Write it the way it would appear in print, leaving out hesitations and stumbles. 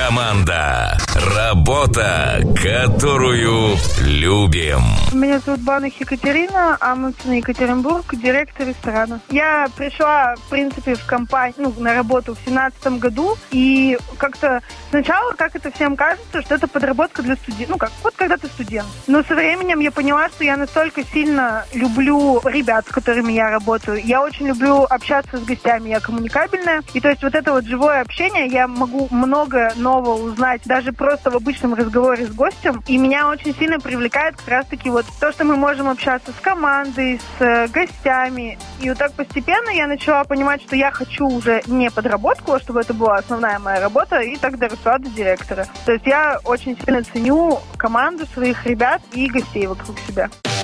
Команда. Работа, которую любим. Меня зовут Банах Екатерина, Амундсен, Екатеринбург, директор ресторана. Я пришла, в принципе, в компанию, на работу в 2017 году, и как-то сначала, как это всем кажется, что это подработка для студентов, вот когда ты студент. Но со временем я поняла, что я настолько сильно люблю ребят, с которыми я работаю. Я очень люблю общаться с гостями, я коммуникабельная. И то есть вот это вот живое общение, я могу много нового узнать, даже просто в обычном разговоре с гостем. И меня очень сильно привлекает как раз-таки вот то, что мы можем общаться с командой, с гостями. И вот так постепенно я начала понимать, что я хочу уже не подработку, а чтобы это была основная моя работа, и так доросла до директора. То есть я очень сильно ценю команду своих ребят и гостей вокруг себя.